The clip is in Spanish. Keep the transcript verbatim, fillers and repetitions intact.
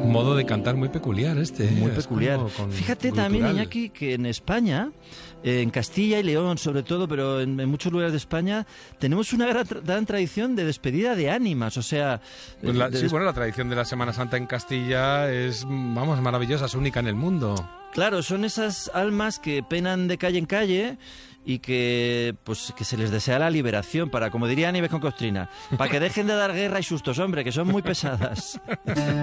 modo de cantar muy peculiar este. Muy es peculiar. Con, Fíjate cultural. también, Iñaki, que en España, eh, en Castilla y León sobre todo, pero en, en muchos lugares de España, tenemos una gran, tra- gran tradición de despedida de ánimas, o sea... Pues la, de sí, des- bueno, la tradición de la Semana Santa en Castilla es, vamos, maravillosa, es única en el mundo. Claro, son esas almas que penan de calle en calle y que pues que se les desea la liberación para, como diría Nieves con Costrina, para que dejen de dar guerra y sustos, hombre, que son muy pesadas.